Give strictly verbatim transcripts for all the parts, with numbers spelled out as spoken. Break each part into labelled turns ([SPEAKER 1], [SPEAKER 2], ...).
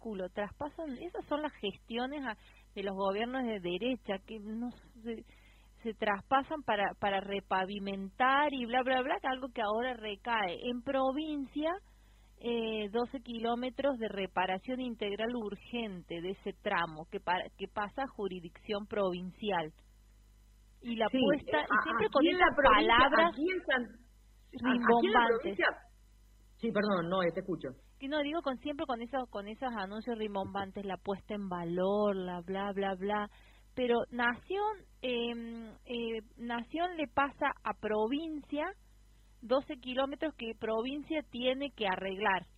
[SPEAKER 1] ridículo, traspasan, esas son las gestiones a, de los gobiernos de derecha, que no se, se traspasan para, para repavimentar y bla, bla, bla, algo que ahora recae en provincia. Eh, doce kilómetros de reparación integral urgente de ese tramo que, para, que pasa a jurisdicción provincial. Y la
[SPEAKER 2] sí,
[SPEAKER 1] puesta,
[SPEAKER 2] eh,
[SPEAKER 1] y siempre con esas
[SPEAKER 2] la
[SPEAKER 1] palabras
[SPEAKER 2] aquí en San,
[SPEAKER 1] rimbombantes.
[SPEAKER 2] Aquí en la provincia, sí, perdón, no, te escucho.
[SPEAKER 1] Que no digo con siempre con esos con esos anuncios rimbombantes, la puesta en valor, la bla bla bla, pero Nación eh, eh, Nación le pasa a provincia doce kilómetros que provincia tiene que arreglar.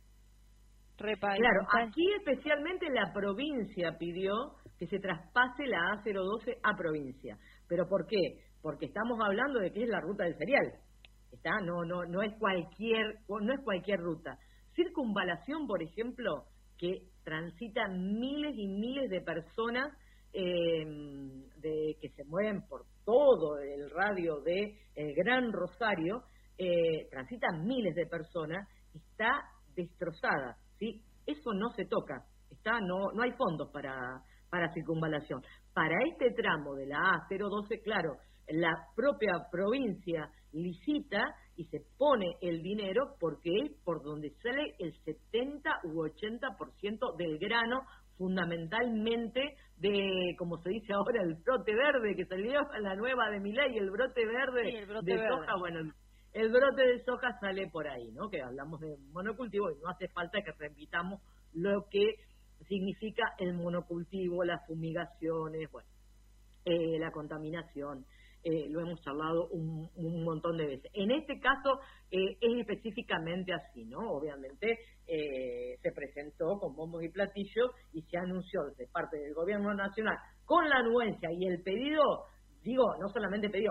[SPEAKER 2] Claro, aquí especialmente la provincia pidió que se traspase la A cero doce a provincia. ¿Pero por qué? Porque estamos hablando de que es la ruta del cereal. Está, no, no, no es cualquier, no es cualquier ruta. Circunvalación, por ejemplo, que transitan miles y miles de personas eh, de que se mueven por todo el radio de el Gran Rosario, eh, transitan miles de personas, está destrozada, ¿sí? Eso no se toca, está, no, no hay fondos para, para circunvalación. Para este tramo de la A cero doce, claro, la propia provincia licita y se pone el dinero porque es por donde sale el setenta u ochenta por ciento del grano, fundamentalmente de, como se dice ahora, el brote verde, que salió la nueva de Milei, el brote verde,
[SPEAKER 1] sí, el brote
[SPEAKER 2] de
[SPEAKER 1] verde.
[SPEAKER 2] soja, bueno, el brote de soja sale por ahí, ¿no? Que hablamos de monocultivo y no hace falta que repitamos lo que significa el monocultivo, las fumigaciones, bueno, eh, la contaminación. Eh, lo hemos charlado un, un montón de veces. En este caso eh, es específicamente así, ¿no? Obviamente eh, se presentó con bombos y platillos y se anunció de parte del gobierno nacional con la anuencia y el pedido, digo, no solamente pedido,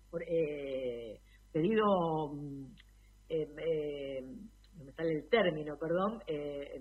[SPEAKER 2] eh, pedido, eh, eh, no me sale el término, perdón, eh,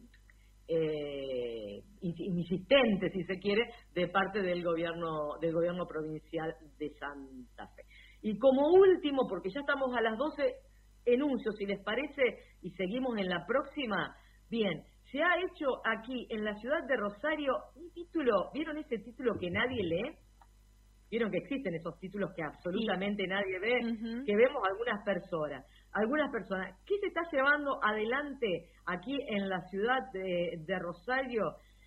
[SPEAKER 2] Eh, insistente, si se quiere, de parte del gobierno del gobierno provincial de Santa Fe. Y como último, porque ya estamos a las doce, enuncios, si les parece, y seguimos en la próxima. Bien, se ha hecho aquí en la ciudad de Rosario un título, ¿vieron ese título que nadie lee? Vieron que existen esos títulos que absolutamente sí. nadie ve, uh-huh. que vemos algunas personas. Algunas personas. ¿Qué se está llevando adelante aquí en la ciudad de, de Rosario?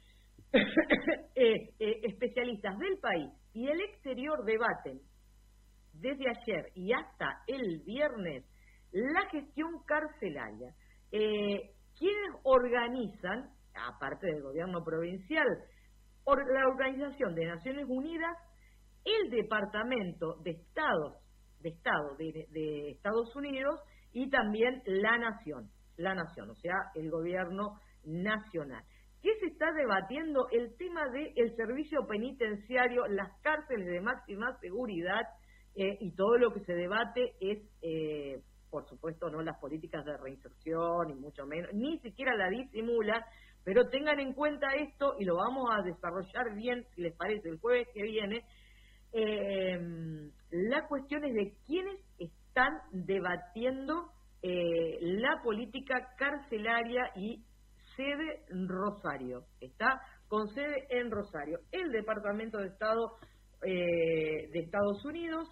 [SPEAKER 2] eh, eh, especialistas del país y el exterior debaten desde ayer y hasta el viernes la gestión carcelaria. Eh, ¿Quiénes organizan, aparte del gobierno provincial, or, la Organización de Naciones Unidas, el Departamento de Estados de Estado de, de Estados Unidos y también la Nación, la Nación, o sea, el gobierno nacional? ¿Qué se está debatiendo? El tema del servicio penitenciario, las cárceles de máxima seguridad, eh, y todo lo que se debate es, eh, por supuesto, no las políticas de reinserción, ni mucho menos, ni siquiera la disimula, pero tengan en cuenta esto y lo vamos a desarrollar bien, si les parece, el jueves que viene. Eh, la cuestión es de quiénes están debatiendo eh, la política carcelaria y sede en Rosario. Está con sede en Rosario el Departamento de Estado eh, de Estados Unidos,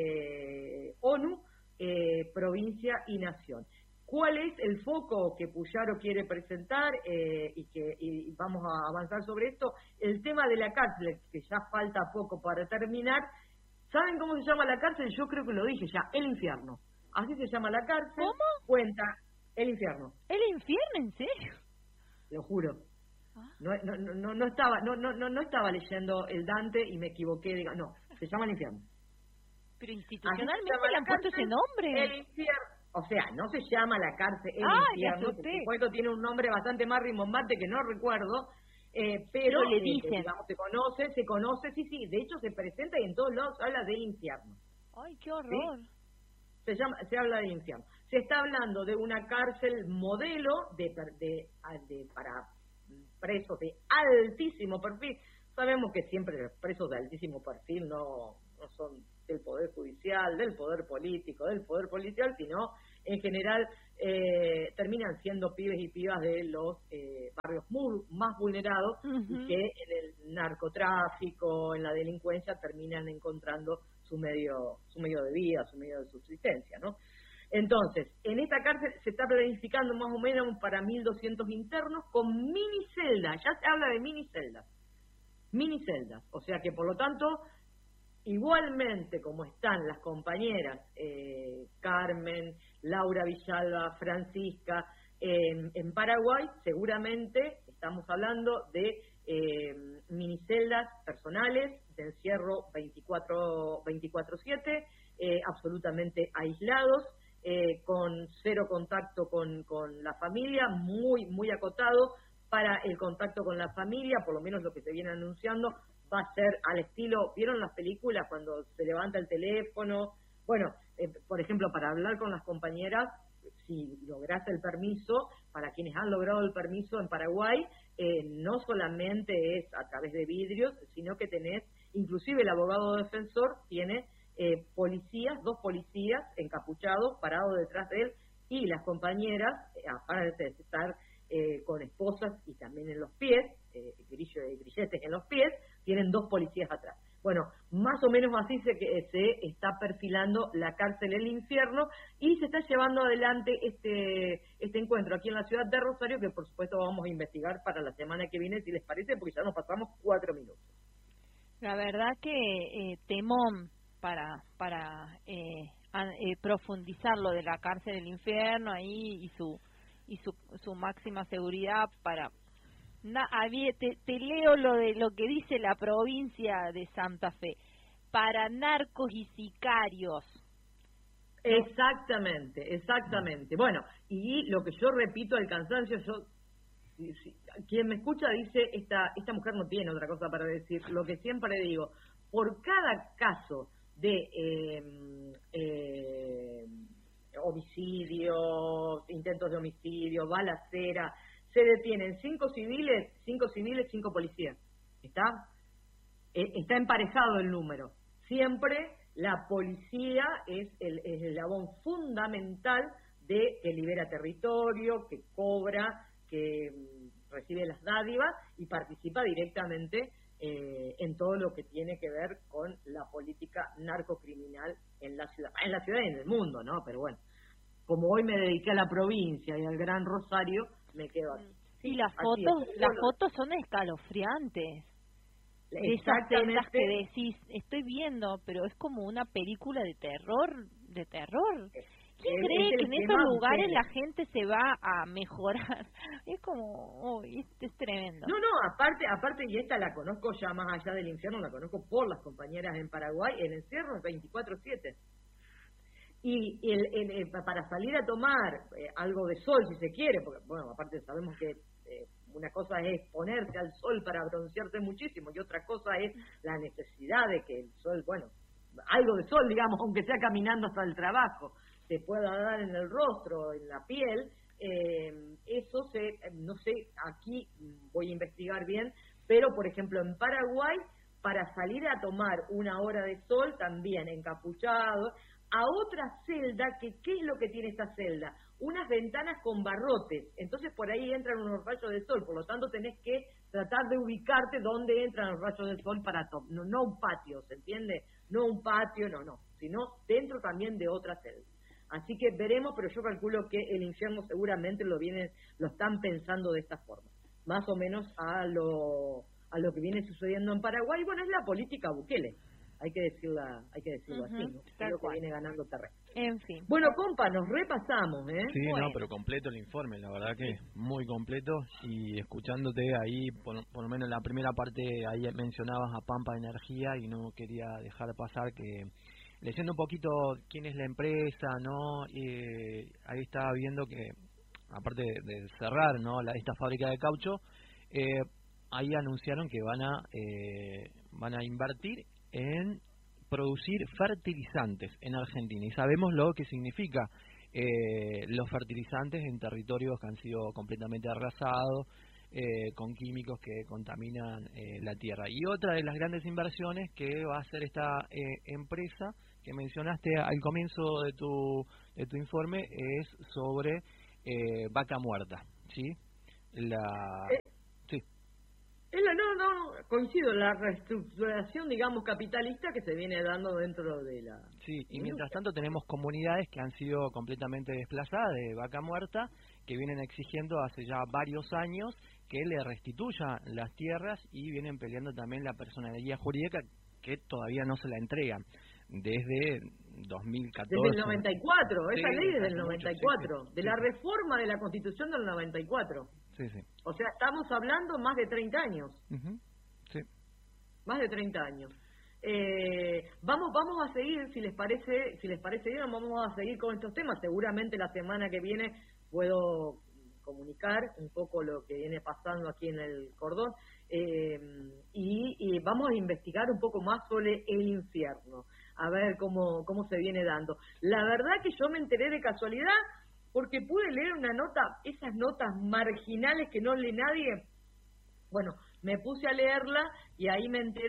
[SPEAKER 2] eh, ONU, eh, provincia y nación. ¿Cuál es el foco que Puyaro quiere presentar eh, y que y vamos a avanzar sobre esto? El tema de la cárcel, que ya falta poco para terminar. ¿Saben cómo se llama la cárcel? Yo creo que lo dije ya, el infierno. Así se llama la cárcel.
[SPEAKER 1] ¿Cómo?
[SPEAKER 2] Cuenta, el infierno.
[SPEAKER 1] ¿El infierno? ¿En serio?
[SPEAKER 2] Lo juro.
[SPEAKER 1] ¿Ah?
[SPEAKER 2] No, no, no, no estaba, no, no, no, no estaba leyendo el Dante y me equivoqué. Diga, no, se llama el infierno.
[SPEAKER 1] Pero institucionalmente le han puesto ese nombre.
[SPEAKER 2] El infierno. O sea, no se llama la cárcel el
[SPEAKER 1] ah,
[SPEAKER 2] infierno, por supuesto tiene un nombre bastante más rimbombante que no recuerdo, eh, pero,
[SPEAKER 1] pero le
[SPEAKER 2] eh,
[SPEAKER 1] dicen.
[SPEAKER 2] digamos, se conoce, se conoce, sí, sí, de hecho se presenta y en todos lados se habla del infierno.
[SPEAKER 1] Ay, qué horror.
[SPEAKER 2] ¿Sí? Se llama, se habla del infierno. Se está hablando de una cárcel modelo de, de, de para presos de altísimo perfil. Sabemos que siempre los presos de altísimo perfil no, no son del Poder Judicial, del Poder Político, del Poder Policial, sino en general eh, terminan siendo pibes y pibas de los eh, barrios muy, más vulnerados uh-huh. y que en el narcotráfico, en la delincuencia, terminan encontrando su medio, su medio de vida, su medio de subsistencia, ¿no? Entonces, en esta cárcel se está planificando más o menos para mil doscientos internos con mini celdas, ya se habla de mini celdas, mini celdas, o sea que por lo tanto, igualmente como están las compañeras eh, Carmen, Laura Villalba, Francisca, eh, en Paraguay, seguramente estamos hablando de eh, miniceldas personales de encierro veinticuatro siete, eh, absolutamente aislados, eh, con cero contacto con, con la familia, muy, muy acotado. Para el contacto con la familia, por lo menos lo que se viene anunciando, va a ser al estilo, ¿vieron las películas cuando se levanta el teléfono? Bueno, eh, por ejemplo, para hablar con las compañeras, si lográs el permiso, para quienes han logrado el permiso en Paraguay, eh, no solamente es a través de vidrios, sino que tenés, inclusive el abogado defensor tiene eh, policías, dos policías encapuchados, parados detrás de él, y las compañeras, eh, aparte de estar eh, con esposas y también en los pies, eh, grillo y grilletes en los pies, tienen dos policías atrás. Bueno, más o menos así se, se está perfilando la cárcel El Infierno y se está llevando adelante este este encuentro aquí en la ciudad de Rosario, que por supuesto vamos a investigar para la semana que viene, si les parece, porque ya nos pasamos cuatro minutos.
[SPEAKER 1] La verdad que eh, temón para para eh, a, eh, profundizar lo de la cárcel El Infierno ahí y su y su, su máxima seguridad para... Na, había, te, te leo lo de lo que dice la provincia de Santa Fe, para narcos y sicarios.
[SPEAKER 2] Exactamente, exactamente. Bueno, y lo que yo repito al cansancio, yo si, si, quien me escucha dice, esta esta mujer no tiene otra cosa para decir, lo que siempre digo, por cada caso de eh, eh, homicidio, intentos de homicidio, balacera, se detienen cinco civiles, cinco civiles, cinco policías. ¿Está? Eh, está emparejado el número. Siempre la policía es el, es el eslabón fundamental de que libera territorio, que cobra, que mm, recibe las dádivas y participa directamente eh, en todo lo que tiene que ver con la política narcocriminal en la ciudad, en la ciudad y en el mundo, ¿no? Pero bueno, como hoy me dediqué a la provincia y al Gran Rosario, me quedo aquí.
[SPEAKER 1] Sí, las fotos, las bueno, fotos son escalofriantes. De esas celdas que decís, estoy viendo, pero es como una película de terror, de terror. ¿Quién es, cree es que en esos lugares que... la gente se va a mejorar? Es como, oh, es, es tremendo.
[SPEAKER 2] No, no, aparte, aparte y esta la conozco ya más allá del infierno, la conozco por las compañeras en Paraguay, el encierro es veinticuatro siete. Y el, el, el, para salir a tomar eh, algo de sol, si se quiere, porque, bueno, aparte sabemos que eh, una cosa es ponerse al sol para broncearse muchísimo y otra cosa es la necesidad de que el sol, bueno, algo de sol, digamos, aunque sea caminando hasta el trabajo, se pueda dar en el rostro, en la piel, eh, eso se, no sé, aquí voy a investigar bien, pero por ejemplo en Paraguay, para salir a tomar una hora de sol, también encapuchado, a otra celda, que ¿qué es lo que tiene esta celda? Unas ventanas con barrotes, entonces por ahí entran unos rayos de sol, por lo tanto tenés que tratar de ubicarte dónde entran los rayos del sol para tomar, no, no un patio, ¿se entiende? No un patio, no, no, sino dentro también de otra celda. Así que veremos, pero yo calculo que el infierno seguramente lo vienen, lo están pensando de esta forma, más o menos a lo a lo que viene sucediendo en Paraguay. Bueno, es la política Bukele. Hay que decirla, hay que decirlo uh-huh, así, ¿no? Creo que viene ganando terreno.
[SPEAKER 1] En fin.
[SPEAKER 2] Bueno, compa, nos repasamos, ¿eh?
[SPEAKER 3] Sí,
[SPEAKER 1] bueno.
[SPEAKER 3] no, pero completo el informe, la verdad que muy completo. Y escuchándote ahí, por, por lo menos en la primera parte, ahí mencionabas a Pampa Energía y no quería dejar pasar que, leyendo un poquito quién es la empresa, ¿no? Eh, ahí estaba viendo que, aparte de, de cerrar, ¿no? La, esta fábrica de caucho, eh, ahí anunciaron que van a eh, van a invertir en producir fertilizantes en Argentina y sabemos lo que significa eh, los fertilizantes en territorios que han sido completamente arrasados eh, con químicos que contaminan eh, la tierra. Y otra de las grandes inversiones que va a hacer esta eh, empresa que mencionaste al comienzo de tu de tu informe es sobre eh, Vaca Muerta, ¿sí? La
[SPEAKER 2] eh,
[SPEAKER 3] sí.
[SPEAKER 2] Es la, no, no, coincido, la reestructuración, digamos, capitalista que se viene dando dentro de la...
[SPEAKER 3] Sí, y mientras tanto tenemos comunidades que han sido completamente desplazadas de Vaca Muerta, que vienen exigiendo hace ya varios años que le restituyan las tierras y vienen peleando también la personalidad jurídica que todavía no se la entregan desde dos mil catorce.
[SPEAKER 2] Desde el noventa y cuatro,
[SPEAKER 3] Sí,
[SPEAKER 2] esa ley es del
[SPEAKER 3] hace
[SPEAKER 2] noventa y
[SPEAKER 3] mucho,
[SPEAKER 2] cuatro,
[SPEAKER 3] sí, sí,
[SPEAKER 2] de
[SPEAKER 3] sí,
[SPEAKER 2] la
[SPEAKER 3] sí.
[SPEAKER 2] reforma de la Constitución del noventa y cuatro.
[SPEAKER 3] Sí, sí.
[SPEAKER 2] O sea, estamos hablando más de treinta años.
[SPEAKER 3] Ujú, sí.
[SPEAKER 2] Más de treinta años. Eh, vamos vamos a seguir, si les parece si les parece bien, vamos a seguir con estos temas. Seguramente la semana que viene puedo comunicar un poco lo que viene pasando aquí en el Cordón eh, y, y vamos a investigar un poco más sobre el infierno, a ver cómo cómo se viene dando. La verdad que yo me enteré de casualidad porque pude leer una nota, esas notas marginales que no lee nadie. Bueno, me puse a leerla y ahí me enteré